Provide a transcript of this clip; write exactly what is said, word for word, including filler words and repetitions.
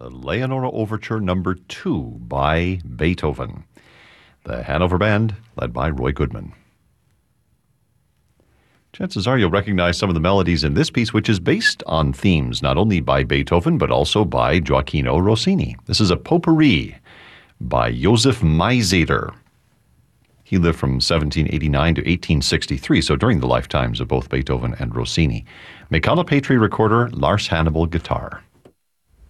the Leonora Overture Number Two by Beethoven. The Hanover Band, led by Roy Goodman. Chances are you'll recognize some of the melodies in this piece, which is based on themes not only by Beethoven, but also by Gioacchino Rossini. This is a potpourri by Josef Mayseder. He lived from seventeen eighty-nine to eighteen sixty-three, so during the lifetimes of both Beethoven and Rossini. Mikala Petri recorder, Lars Hannibal guitar.